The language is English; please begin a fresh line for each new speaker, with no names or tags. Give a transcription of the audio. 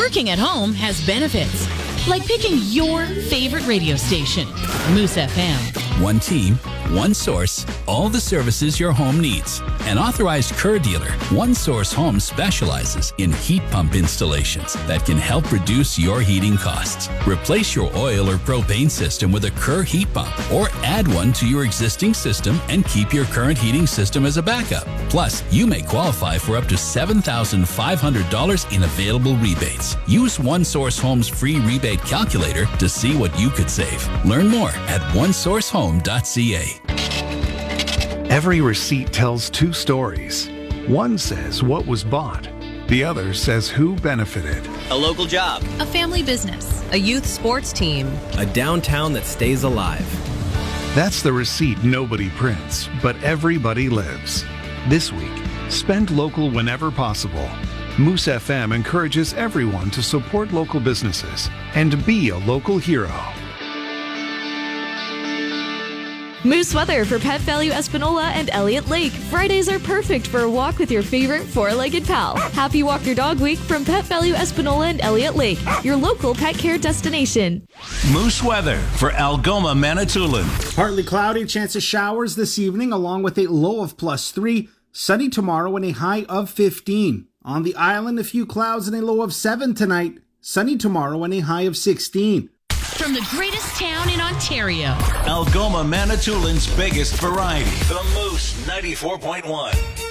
Working at home has benefits, like picking your favorite radio station, Moose FM.
One team, one source, all the services your home needs. An authorized Kerr dealer, One Source Home specializes in heat pump installations that can help reduce your heating costs. Replace your oil or propane system with a Kerr heat pump or add one to your existing system and keep your current heating system as a backup. Plus, you may qualify for up to $7,500 in available rebates. Use One Source Home's free rebate calculator to see what you could save. Learn more at onesourcehome.ca.
Every receipt tells two stories. One says what was bought. The other says who benefited.
A local job.
A family business.
A youth sports team.
A downtown that stays alive.
That's the receipt nobody prints, but everybody lives. This week, spend local whenever possible. Moose FM encourages everyone to support local businesses and be a local hero.
Moose weather for Pet Value Espanola and Elliott Lake. Fridays are perfect for a walk with your favorite four-legged pal. Happy Walk Your Dog Week from Pet Value Espanola and Elliott Lake, your local pet care destination.
Moose weather for Algoma, Manitoulin.
Partly cloudy, chance of showers this evening, along with a low of +3. Sunny tomorrow and a high of 15. On the island, a few clouds and a low of 7 tonight. Sunny tomorrow and a high of 16.
From the greatest town in Ontario,
Algoma, Manitoulin's biggest variety. The Moose 94.1.